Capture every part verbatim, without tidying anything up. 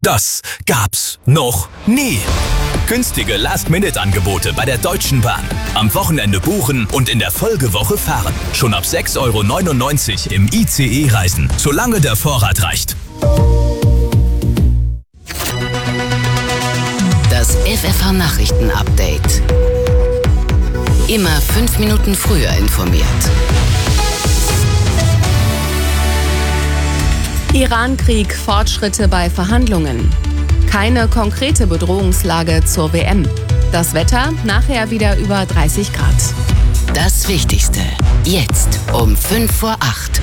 Das gab's noch nie. Günstige Last-Minute-Angebote bei der Deutschen Bahn. Am Wochenende buchen und in der Folgewoche fahren. Schon ab sechs Euro neunundneunzig im I C E reisen, solange der Vorrat reicht. Das F F H-Nachrichten-Update. Immer fünf Minuten früher informiert. Iran-Krieg, Fortschritte bei Verhandlungen. Keine konkrete Bedrohungslage zur W M. Das Wetter nachher wieder über dreißig Grad. Das Wichtigste jetzt um fünf vor acht.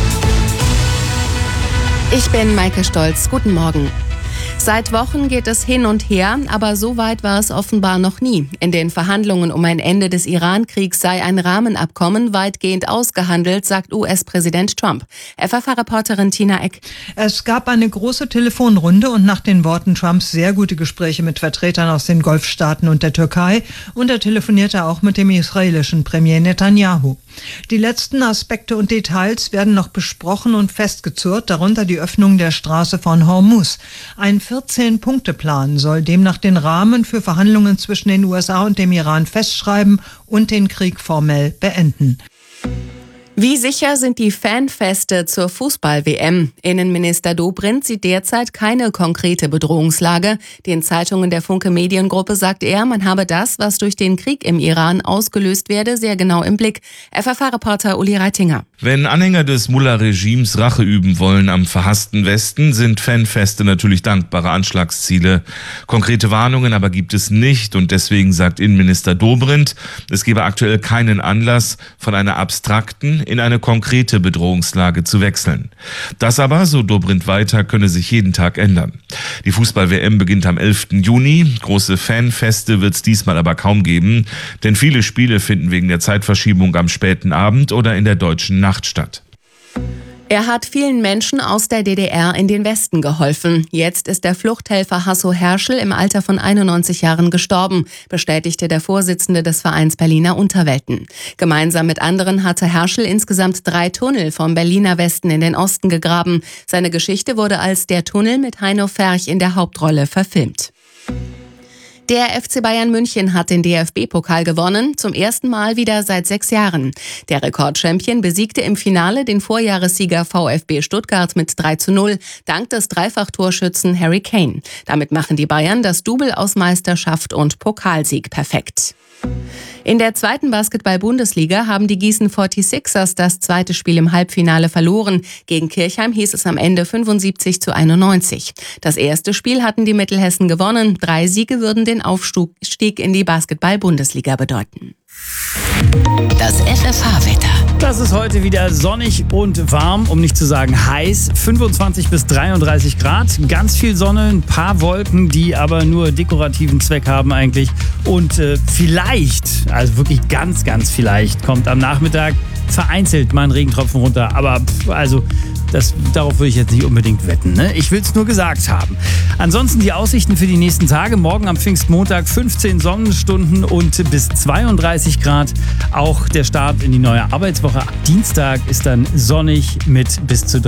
Ich bin Maike Stolz. Guten Morgen. Seit Wochen geht es hin und her, aber so weit war es offenbar noch nie. In den Verhandlungen um ein Ende des Iran-Kriegs sei ein Rahmenabkommen weitgehend ausgehandelt, sagt U S-Präsident Trump. F F H-Reporterin Tina Eck. Es gab eine große Telefonrunde und nach den Worten Trumps sehr gute Gespräche mit Vertretern aus den Golfstaaten und der Türkei. Und er telefonierte auch mit dem israelischen Premier Netanyahu. Die letzten Aspekte und Details werden noch besprochen und festgezurrt, darunter die Öffnung der Straße von Hormuz. Ein vierzehn-Punkte-Plan soll demnach den Rahmen für Verhandlungen zwischen den U S A und dem Iran festschreiben und den Krieg formell beenden. Wie sicher sind die Fanfeste zur Fußball-W M? Innenminister Dobrindt sieht derzeit keine konkrete Bedrohungslage. Den Zeitungen der Funke Mediengruppe sagt er, man habe das, was durch den Krieg im Iran ausgelöst werde, sehr genau im Blick. F F H-Reporter Uli Reitinger. Wenn Anhänger des Mullah-Regimes Rache üben wollen am verhassten Westen, sind Fanfeste natürlich dankbare Anschlagsziele. Konkrete Warnungen aber gibt es nicht und deswegen sagt Innenminister Dobrindt, es gebe aktuell keinen Anlass, von einer abstrakten in eine konkrete Bedrohungslage zu wechseln. Das aber, so Dobrindt weiter, könne sich jeden Tag ändern. Die Fußball-W M beginnt am elften Juni. Große Fanfeste wird es diesmal aber kaum geben, denn viele Spiele finden wegen der Zeitverschiebung am späten Abend oder in der deutschen Nacht statt. Er hat vielen Menschen aus der D D R in den Westen geholfen. Jetzt ist der Fluchthelfer Hasso Herschel im Alter von einundneunzig Jahren gestorben, bestätigte der Vorsitzende des Vereins Berliner Unterwelten. Gemeinsam mit anderen hatte Herschel insgesamt drei Tunnel vom Berliner Westen in den Osten gegraben. Seine Geschichte wurde als Der Tunnel mit Heino Ferch in der Hauptrolle verfilmt. Der F C Bayern München hat den D F B-Pokal gewonnen, zum ersten Mal wieder seit sechs Jahren. Der Rekordchampion besiegte im Finale den Vorjahressieger VfB Stuttgart mit drei zu null, dank des Dreifach-Torschützen Harry Kane. Damit machen die Bayern das Double aus Meisterschaft und Pokalsieg perfekt. In der zweiten Basketball-Bundesliga haben die Gießen forty-sixers das zweite Spiel im Halbfinale verloren. Gegen Kirchheim hieß es am Ende fünfundsiebzig zu einundneunzig. Das erste Spiel hatten die Mittelhessen gewonnen. Drei Siege würden den Aufstieg in die Basketball-Bundesliga bedeuten. Das F F H-Wetter. Das ist heute wieder sonnig und warm, um nicht zu sagen heiß. fünfundzwanzig bis dreiunddreißig Grad, ganz viel Sonne, ein paar Wolken, die aber nur dekorativen Zweck haben eigentlich. Und äh, vielleicht, also wirklich ganz, ganz vielleicht, kommt am Nachmittag vereinzelt mal ein Regentropfen runter. Aber pff, also das, darauf würde ich jetzt nicht unbedingt wetten, ne? Ich will es nur gesagt haben. Ansonsten die Aussichten für die nächsten Tage. Morgen am Pfingstmontag fünfzehn Sonnenstunden und bis zweiunddreißig Grad. Auch der Start in die neue Arbeitswoche. Ab Dienstag ist dann sonnig mit bis zu